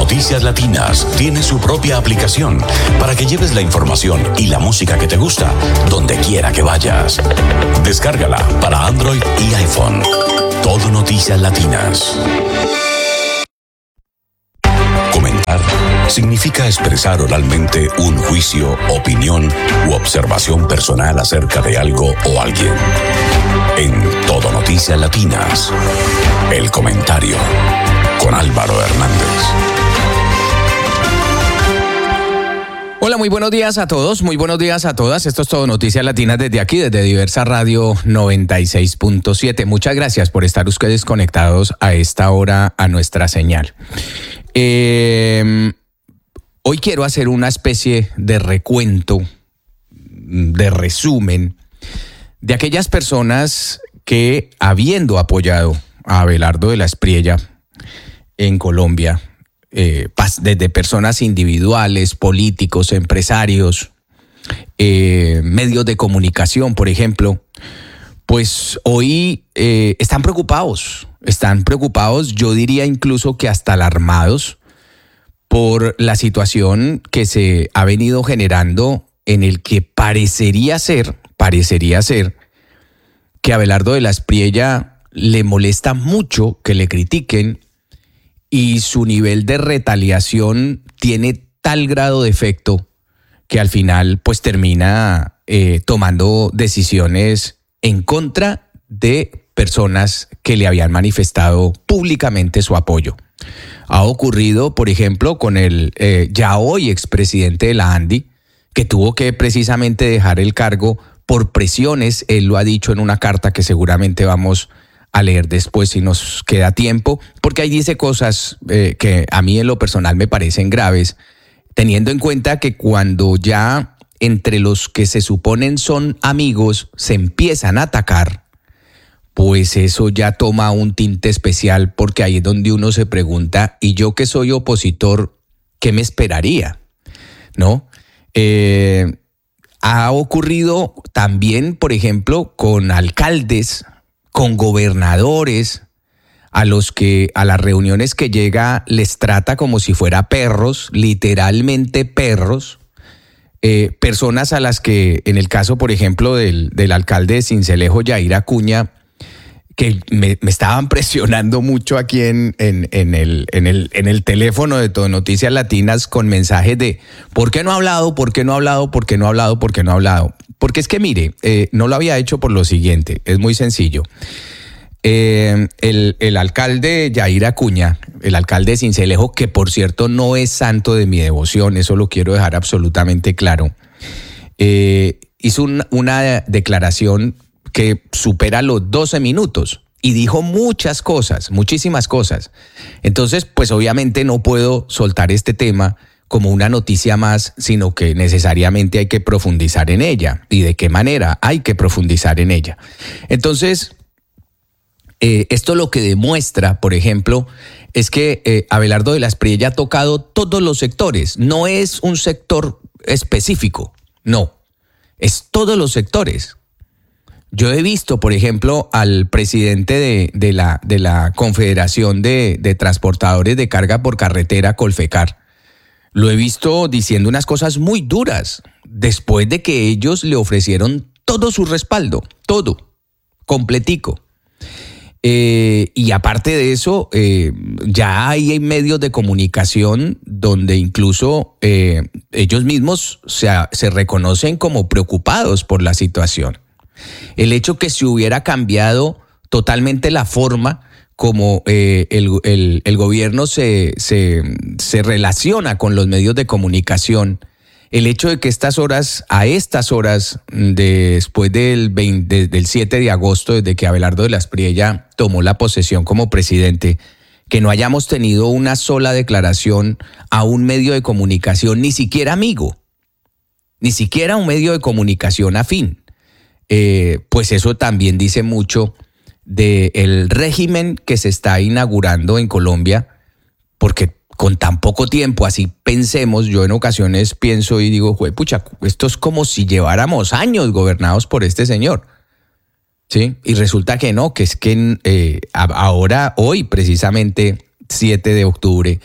Noticias Latinas tiene su propia aplicación para que lleves la información y la música que te gusta donde quiera que vayas. Descárgala para Android y iPhone. Todo Noticias Latinas. Comentar significa expresar oralmente un juicio, opinión u observación personal acerca de algo o alguien. En Todo Noticias Latinas, el comentario con Álvaro Hernández. Hola, muy buenos días a todos, muy buenos días a todas. Esto es Todo Noticias Latinas desde aquí, desde Diversa Radio 96.7. Muchas gracias por estar ustedes conectados a esta hora a nuestra señal. Hoy quiero hacer una especie de recuento, de resumen, de aquellas personas que, habiendo apoyado a Abelardo de la Espriella en Colombia, desde personas individuales, políticos, empresarios, medios de comunicación, por ejemplo, pues hoy están preocupados, yo diría incluso que hasta alarmados por la situación que se ha venido generando en el que parecería ser que a Abelardo de la Espriella le molesta mucho que le critiquen y su nivel de retaliación tiene tal grado de efecto que al final pues termina tomando decisiones en contra de personas que le habían manifestado públicamente su apoyo. Ha ocurrido, por ejemplo, con el ya hoy expresidente de la ANDI, que tuvo que precisamente dejar el cargo por presiones. Él lo ha dicho en una carta que seguramente vamos a leer después si nos queda tiempo, porque ahí dice cosas que a mí en lo personal me parecen graves, teniendo en cuenta que cuando ya entre los que se suponen son amigos se empiezan a atacar, pues eso ya toma un tinte especial, porque ahí es donde uno se pregunta, y yo que soy opositor, ¿qué me esperaría? ¿No? Ha ocurrido también, por ejemplo, con alcaldes, con gobernadores, a las reuniones que llega les trata como si fuera perros, literalmente perros, personas a las que, en el caso, por ejemplo, del alcalde de Sincelejo, Yair Acuña, que me estaban presionando mucho aquí en el teléfono de Todo Noticias Latinas con mensajes de ¿por qué no ha hablado? ¿Por qué no ha hablado? ¿Por qué no ha hablado? ¿Por qué no ha hablado? Porque es que mire, no lo había hecho por lo siguiente, es muy sencillo. El alcalde Yair Acuña, el alcalde de Sincelejo, que por cierto no es santo de mi devoción, eso lo quiero dejar absolutamente claro, hizo una declaración que supera los 12 minutos y dijo muchas cosas, muchísimas cosas. Entonces, pues obviamente no puedo soltar este tema como una noticia más, sino que necesariamente hay que profundizar en ella. ¿Y de qué manera hay que profundizar en ella? Entonces, esto lo que demuestra, por ejemplo, es que Abelardo de la Espriella ha tocado todos los sectores. No es un sector específico, no, es todos los sectores. Yo he visto, por ejemplo, al presidente de la Confederación de Transportadores de Carga por Carretera, Colfecar. Lo he visto diciendo unas cosas muy duras, después de que ellos le ofrecieron todo su respaldo, todo, completico. Y aparte de eso, ya hay medios de comunicación donde incluso ellos mismos se reconocen como preocupados por la situación. El hecho que se hubiera cambiado totalmente la forma como el gobierno se relaciona con los medios de comunicación, el hecho de que a estas horas, después del 7 de agosto, desde que Abelardo de la Espriella tomó la posesión como presidente, que no hayamos tenido una sola declaración a un medio de comunicación, ni siquiera amigo, ni siquiera un medio de comunicación afín. Pues eso también dice mucho del régimen que se está inaugurando en Colombia, porque con tan poco tiempo, así pensemos, yo en ocasiones pienso y digo, pucha, esto es como si lleváramos años gobernados por este señor, ¿sí? Y resulta que no, que es que ahora, hoy precisamente, 7 de octubre,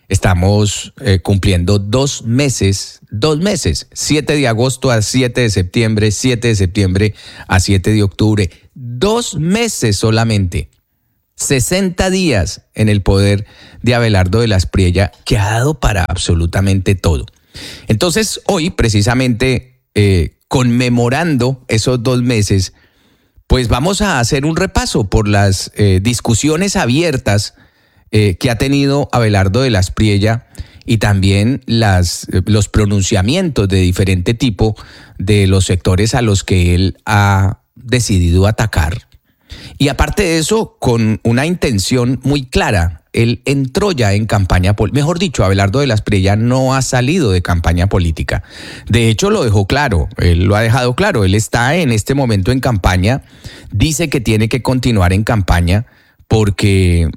estamos cumpliendo 2 meses, 7 de agosto a 7 de septiembre, 7 de septiembre a 7 de octubre, 2 meses solamente, 60 días en el poder de Abelardo de la Espriella, que ha dado para absolutamente todo. Entonces, hoy, precisamente, conmemorando esos 2 meses, pues vamos a hacer un repaso por las discusiones abiertas que ha tenido Abelardo de la Espriella y también los pronunciamientos de diferente tipo de los sectores a los que él ha decidido atacar. Y aparte de eso, con una intención muy clara, él entró ya en campaña política. Mejor dicho, Abelardo de la Espriella no ha salido de campaña política. De hecho, lo dejó claro, él lo ha dejado claro. Él está en este momento en campaña, dice que tiene que continuar en campaña porque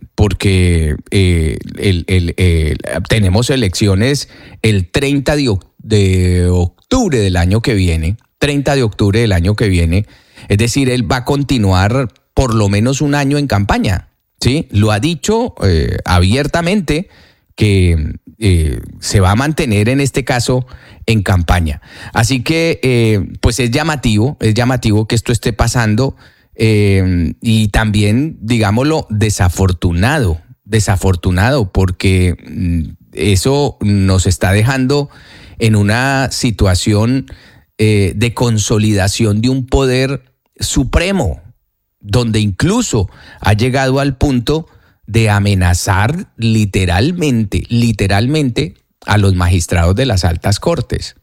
tenemos elecciones el 30 de octubre del año que viene, 30 de octubre del año que viene. Es decir, él va a continuar por lo menos un año en campaña, ¿sí? Lo ha dicho abiertamente que se va a mantener en este caso en campaña. Así que pues es llamativo que esto esté pasando y también, digámoslo, desafortunado porque eso nos está dejando en una situación de consolidación de un poder supremo, donde incluso ha llegado al punto de amenazar literalmente a los magistrados de las altas cortes.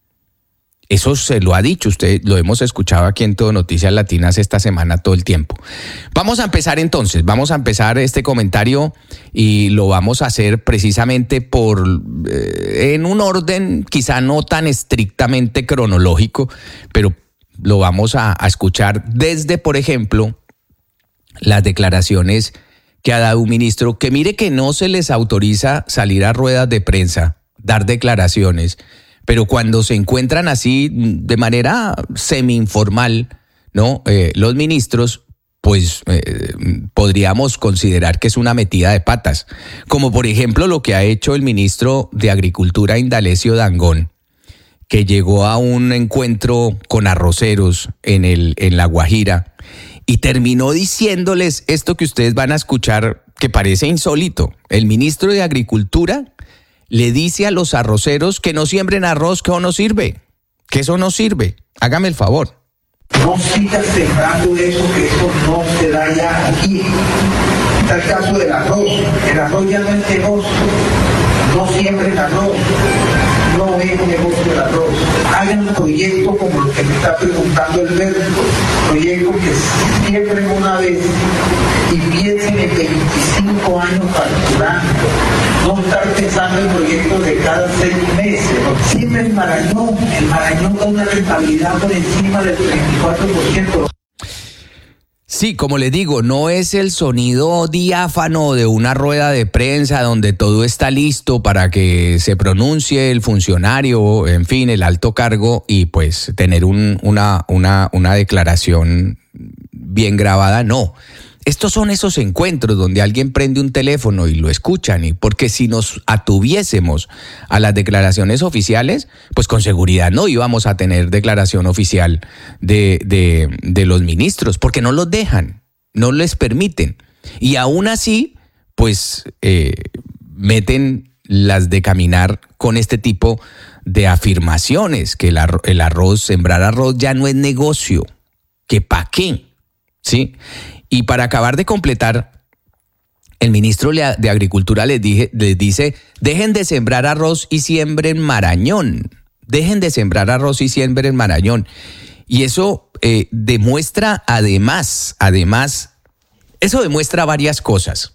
Eso se lo ha dicho, usted lo hemos escuchado aquí en Todo Noticias Latinas esta semana todo el tiempo. Vamos a empezar entonces, este comentario y lo vamos a hacer precisamente en un orden quizá no tan estrictamente cronológico, pero lo vamos a escuchar desde, por ejemplo, las declaraciones que ha dado un ministro, que mire que no se les autoriza salir a ruedas de prensa, dar declaraciones, pero cuando se encuentran así de manera semi-informal, ¿no? Los ministros, pues podríamos considerar que es una metida de patas, como por ejemplo lo que ha hecho el ministro de Agricultura, Indalecio Dangond, que llegó a un encuentro con arroceros en La Guajira y terminó diciéndoles esto que ustedes van a escuchar, que parece insólito. El ministro de Agricultura le dice a los arroceros que no siembren arroz, que eso no sirve, Hágame el favor. No sigas sembrando eso, que eso no se da ya aquí. Está el caso del arroz. El arroz ya no es negocio. No siembren arroz. No es negocio el arroz. Hagan proyectos como los que me está preguntando el verbo. Proyectos que siembren una vez y piensen en 25 años facturando. No estar pensando en proyectos de cada 6 meses. Siempre el Marañón da una rentabilidad por encima del 34%. Sí, como le digo, no es el sonido diáfano de una rueda de prensa donde todo está listo para que se pronuncie el funcionario, en fin, el alto cargo, y pues tener una declaración bien grabada, no. Estos son esos encuentros donde alguien prende un teléfono y lo escuchan, y porque si nos atuviésemos a las declaraciones oficiales, pues con seguridad no íbamos a tener declaración oficial de los ministros, porque no los dejan, no les permiten. Y aún así, pues meten las de caminar con este tipo de afirmaciones, que el arroz, sembrar arroz ya no es negocio, que pa' qué, ¿sí? Y para acabar de completar, el ministro de Agricultura les dice, dejen de sembrar arroz y siembren marañón. Y eso demuestra además, eso demuestra varias cosas.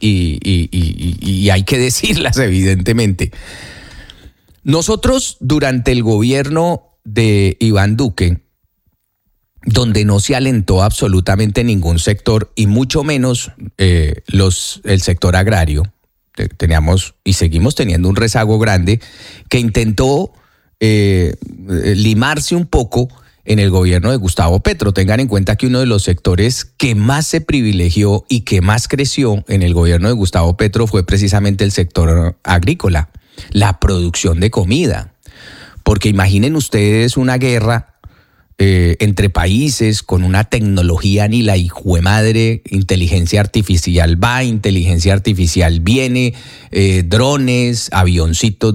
Y hay que decirlas evidentemente. Nosotros durante el gobierno de Iván Duque, donde no se alentó absolutamente ningún sector y mucho menos el sector agrario. Teníamos y seguimos teniendo un rezago grande que intentó limarse un poco en el gobierno de Gustavo Petro. Tengan en cuenta que uno de los sectores que más se privilegió y que más creció en el gobierno de Gustavo Petro fue precisamente el sector agrícola, la producción de comida. Porque imaginen ustedes una guerra entre países con una tecnología ni la hijuemadre, inteligencia artificial va, inteligencia artificial viene, drones, avioncitos